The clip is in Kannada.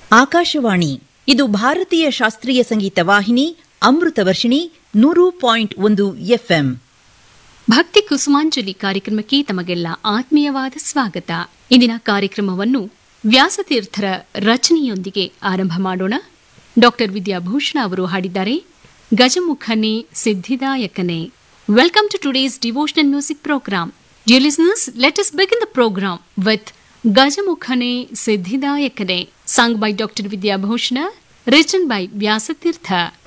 ಆಕಾಶವಾಣಿ ಇದು ಭಾರತೀಯ ಶಾಸ್ತ್ರೀಯ ಸಂಗೀತ ವಾಹಿನಿ ಅಮೃತ ವರ್ಷಿಣಿ 100.1 FM. ಭಕ್ತಿ ಕುಸುಮಾಂಜಲಿ ಕಾರ್ಯಕ್ರಮಕ್ಕೆ ತಮಗೆಲ್ಲ ಆತ್ಮೀಯವಾದ ಸ್ವಾಗತ. ಇಂದಿನ ಕಾರ್ಯಕ್ರಮವನ್ನು ವ್ಯಾಸತೀರ್ಥರ ರಚನೆಯೊಂದಿಗೆ ಆರಂಭ ಮಾಡೋಣ. ಡಾಕ್ಟರ್ ವಿದ್ಯಾಭೂಷಣ ಅವರು ಹಾಡಿದ್ದಾರೆ ಗಜಮುಖನೇ ಸಿದ್ಧಿದಾಯಕನೇ. Welcome to today's devotional music program. Dear listeners, let us begin the program with Gajamukhane Siddhidayakane, sung by Dr. Vidya Bhushana, written by Vyasatirtha.